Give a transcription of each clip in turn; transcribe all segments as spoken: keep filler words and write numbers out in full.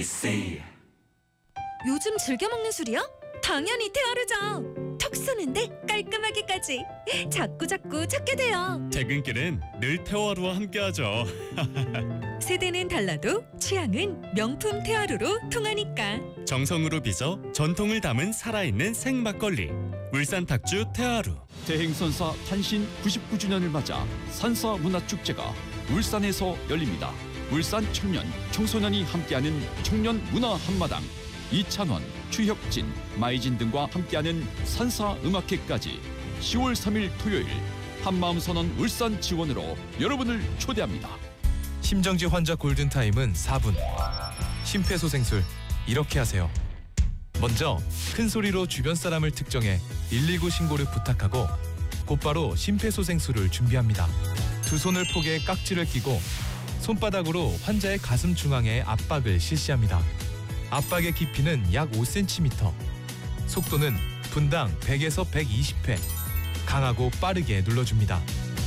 엠비씨. 요즘 즐겨 먹는 술이야? 당연히 테아르죠. 톡 쏘는데 깔끔하게까지. 자꾸 자꾸 찾게 돼요. 퇴근길은 늘 테아루와 함께하죠. 세대는 달라도 취향은 명품 테아루로 통하니까. 정성으로 빚어 전통을 담은 살아있는 생막걸리. 울산 탁주 테아루. 대행선사 탄신 구십구 주년을 맞아 산사 문화축제가 울산에서 열립니다. 울산 청년, 청소년이 함께하는 청년 문화 한마당. 이찬원, 추혁진, 마이진 등과 함께하는 산사 음악회까지 시월 삼일 토요일 한마음 선언 울산 지원으로 여러분을 초대합니다. 심정지 환자 골든타임은 사 분. 심폐소생술 이렇게 하세요. 먼저 큰 소리로 주변 사람을 특정해 일일구 신고를 부탁하고 곧바로 심폐소생술을 준비합니다. 두 손을 포개 깍지를 끼고 손바닥으로 환자의 가슴 중앙에 압박을 실시합니다. 압박의 깊이는 약 오 센티미터. 속도는 분당 백에서 백이십 회. 강하고 빠르게 눌러줍니다.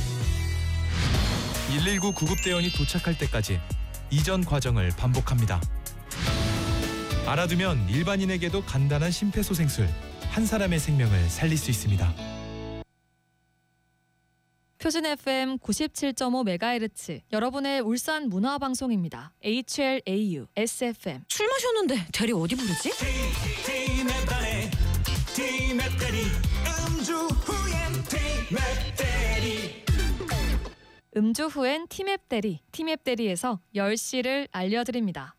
일일구 구급대원이 도착할 때까지 이전 과정을 반복합니다. 알아두면 일반인에게도 간단한 심폐소생술, 한 사람의 생명을 살릴 수 있습니다. 표준 에프엠 구십칠 점 오 메가헤르츠 여러분의 울산 문화방송입니다. 에이치엘에이유 에스에프엠. 술 마셨는데 대리 어디 부르지? 티맵다리 티맵다리 음주 후엔 티맵다리. 음주 후엔 티맵 대리, 티맵 대리에서 열 시를 알려드립니다.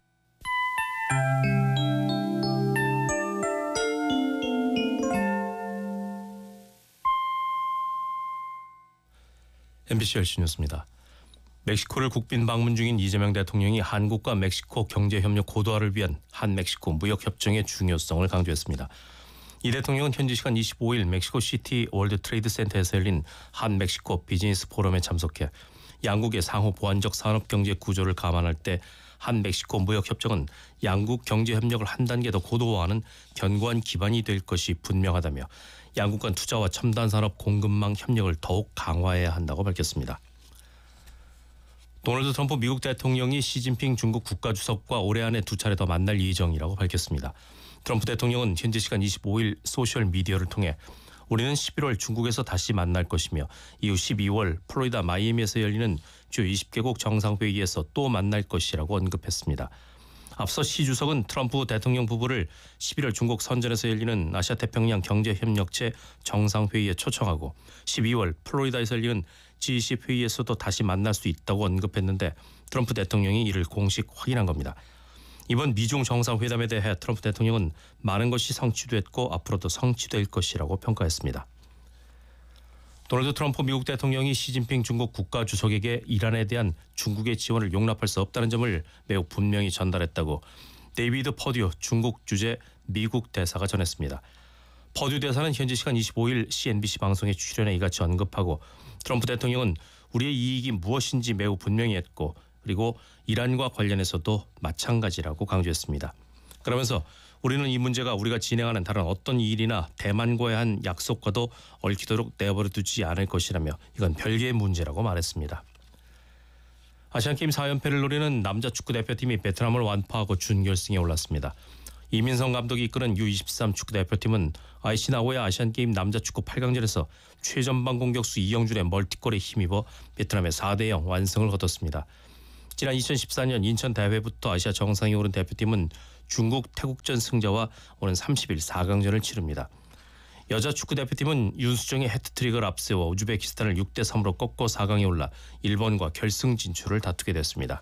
엠비씨 열시 뉴스입니다. 멕시코를 국빈 방문 중인 이재명 대통령이 한국과 멕시코 경제협력 고도화를 위한 한멕시코 무역협정의 중요성을 강조했습니다. 이 대통령은 현지 시간 이십오일 멕시코 시티 월드 트레이드 센터에서 열린 한멕시코 비즈니스 포럼에 참석해 양국의 상호 보완적 산업 경제 구조를 감안할 때 한멕시코 무역협정은 양국 경제협력을 한 단계 더 고도화하는 견고한 기반이 될 것이 분명하다며 양국 간 투자와 첨단 산업 공급망 협력을 더욱 강화해야 한다고 밝혔습니다. 도널드 트럼프 미국 대통령이 시진핑 중국 국가주석과 올해 안에 두 차례 더 만날 예정이라고 밝혔습니다. 트럼프 대통령은 현지 시간 이십오일 소셜미디어를 통해 우리는 십일월 중국에서 다시 만날 것이며 이후 십이월 플로리다 마이애미에서 열리는 주요 이십 개국 정상회의에서 또 만날 것이라고 언급했습니다. 앞서 시 주석은 트럼프 대통령 부부를 십일월 중국 선전에서 열리는 아시아태평양 경제협력체 정상회의에 초청하고 십이월 플로리다에서 열리는 지 이십 회의에서도 다시 만날 수 있다고 언급했는데 트럼프 대통령이 이를 공식 확인한 겁니다. 이번 미중 정상회담에 대해 트럼프 대통령은 많은 것이 성취됐고 앞으로도 성취될 것이라고 평가했습니다. 도널드 트럼프 미국 대통령이 시진핑 중국 국가주석에게 이란에 대한 중국의 지원을 용납할 수 없다는 점을 매우 분명히 전달했다고 데이비드 퍼듀 중국 주재 미국 대사가 전했습니다. 퍼듀 대사는 현지 시간 이십오일 씨엔비씨 방송에 출연해 이같이 언급하고 트럼프 대통령은 우리의 이익이 무엇인지 매우 분명히 했고 그리고 이란과 관련해서도 마찬가지라고 강조했습니다. 그러면서 우리는 이 문제가 우리가 진행하는 다른 어떤 일이나 대만과의 한 약속과도 얽히도록 내버려 두지 않을 것이라며 이건 별개의 문제라고 말했습니다. 아시안게임 사 연패를 노리는 남자 축구대표팀이 베트남을 완파하고 준결승에 올랐습니다. 이민성 감독이 이끄는 유 이십삼 축구대표팀은 아이씨 나고야 아시안게임 남자 축구 팔 강전에서 최전방 공격수 이영준의 멀티골에 힘입어 베트남의 사 대 영 완승을 거뒀습니다. 지난 이천십사년 인천 대회부터 아시아 정상에 오른 대표팀은 중국, 태국전 승자와 오는 삼십일 사 강전을 치릅니다. 여자 축구대표팀은 윤수정의 해트트릭을 앞세워 우즈베키스탄을 육 대 삼으로 꺾고 사 강에 올라 일본과 결승 진출을 다투게 됐습니다.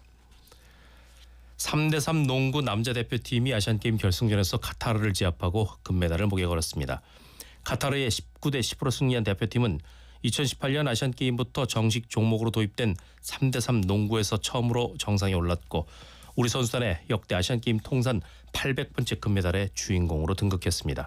삼 대 삼 농구 남자 대표팀이 아시안게임 결승전에서 카타르를 제압하고 금메달을 목에 걸었습니다. 카타르의 십구 대 십으로 승리한 대표팀은 이천십팔년 아시안게임부터 정식 종목으로 도입된 삼 대 삼 농구에서 처음으로 정상에 올랐고 우리 선수단의 역대 아시안게임 통산 팔백 번째 금메달의 주인공으로 등극했습니다.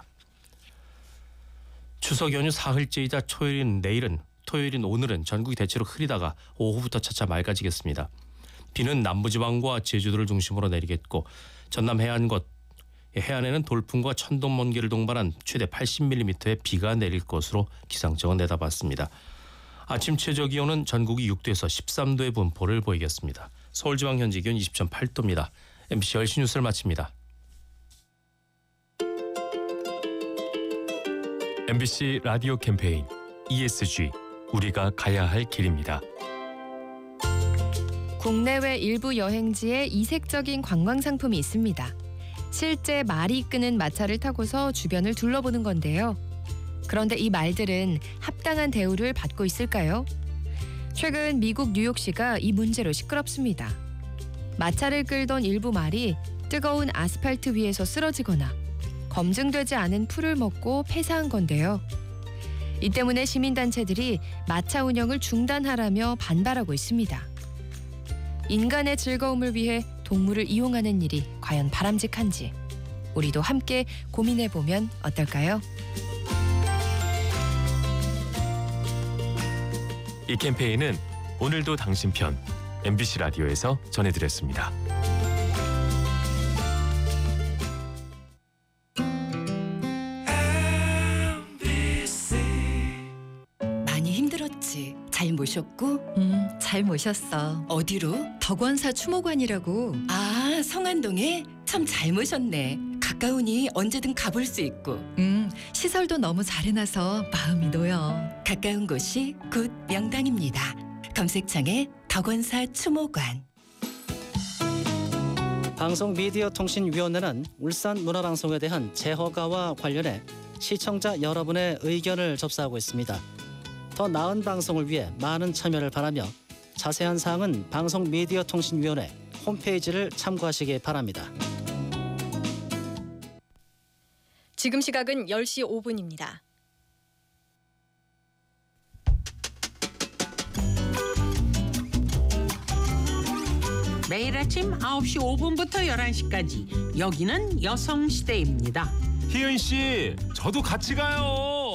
추석 연휴 사흘째이자 초요일인 내일은 토요일인 오늘은 전국이 대체로 흐리다가 오후부터 차차 맑아지겠습니다. 비는 남부지방과 제주도를 중심으로 내리겠고 전남 해안과 해안에는 돌풍과 천둥 번개를 동반한 최대 팔십 밀리미터의 비가 내릴 것으로 기상청은 내다봤습니다. 아침 최저 기온은 전국이 육 도에서 십삼 도의 분포를 보이겠습니다. 서울지방 현재 기온 이십 점 팔 도입니다. 엠비씨 열시 뉴스를 마칩니다. 엠비씨 라디오 캠페인 이에스지 우리가 가야 할 길입니다. 국내외 일부 여행지에 이색적인 관광 상품이 있습니다. 실제 말이 이끄는 마차를 타고서 주변을 둘러보는 건데요. 그런데 이 말들은 합당한 대우를 받고 있을까요? 최근 미국 뉴욕시가 이 문제로 시끄럽습니다. 마차를 끌던 일부 말이 뜨거운 아스팔트 위에서 쓰러지거나 검증되지 않은 풀을 먹고 폐사한 건데요. 이 때문에 시민단체들이 마차 운영을 중단하라며 반발하고 있습니다. 인간의 즐거움을 위해 동물을 이용하는 일이 과연 바람직한지 우리도 함께 고민해보면 어떨까요? 이 캠페인은 오늘도 당신 편 엠비씨 라디오에서 전해드렸습니다. 많이 힘들었지? 잘 모셨고? 음, 잘 모셨어. 어디로? 덕원사 추모관이라고. 아, 성안동에? 참 잘 모셨네. 가까우니 언제든 가볼 수 있고. 음, 시설도 너무 잘 해놔서 마음이 놓여. 가까운 곳이 곧 명당입니다. 검색창에 덕원사 추모관. 방송미디어통신위원회는 울산 문화방송에 대한 재허가와 관련해 시청자 여러분의 의견을 접수하고 있습니다. 더 나은 방송을 위해 많은 참여를 바라며 자세한 사항은 방송미디어통신위원회 홈페이지를 참고하시기 바랍니다. 지금 시각은 열 시 오 분입니다. 매일 아침 아홉 시 오 분부터 열한 시까지 여기는 여성시대입니다. 희은 씨, 저도 같이 가요.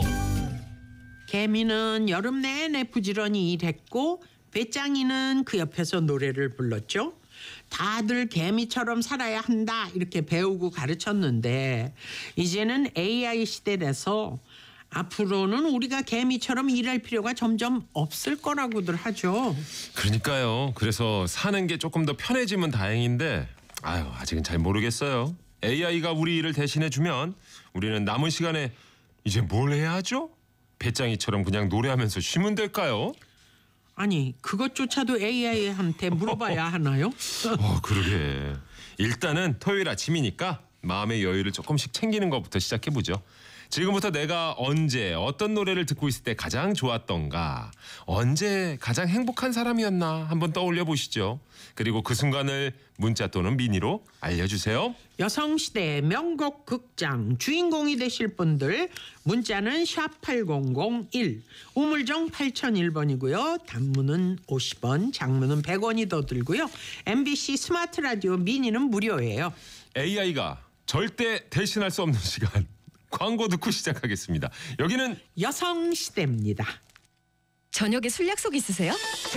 개미는 여름 내내 부지런히 일했고 배짱이는 그 옆에서 노래를 불렀죠. 다들 개미처럼 살아야 한다 이렇게 배우고 가르쳤는데 이제는 에이아이 시대라서 앞으로는 우리가 개미처럼 일할 필요가 점점 없을 거라고들 하죠. 그러니까요. 그래서 사는 게 조금 더 편해지면 다행인데 아유 아직은 잘 모르겠어요. 에이아이가 우리 일을 대신해주면 우리는 남은 시간에 이제 뭘 해야 하죠? 배짱이처럼 그냥 노래하면서 쉬면 될까요? 아니 그것조차도 에이아이한테 물어봐야 하나요? 어, 그러게. 일단은 토요일 아침이니까 마음의 여유를 조금씩 챙기는 것부터 시작해보죠. 지금부터 내가 언제 어떤 노래를 듣고 있을 때 가장 좋았던가, 언제 가장 행복한 사람이었나 한번 떠올려 보시죠. 그리고 그 순간을 문자 또는 미니로 알려주세요. 여성시대 명곡 극장 주인공이 되실 분들 문자는 샵 팔공공일, 우물정 팔공공일 번이고요. 단문은 오십 원, 장문은 백 원이 더 들고요. 엠비씨 스마트 라디오 미니는 무료예요. 에이아이가 절대 대신할 수 없는 시간. 광고 듣고 시작하겠습니다. 여기는 여성시대입니다. 저녁에 술 약속 있으세요?